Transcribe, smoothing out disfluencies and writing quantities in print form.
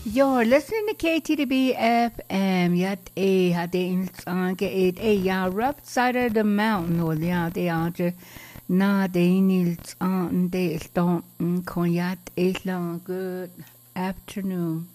You're listening to KTDB FM. Yet had in song it a rough side of the mountain or the other. Na de nils on de stone. Cognac is long good afternoon.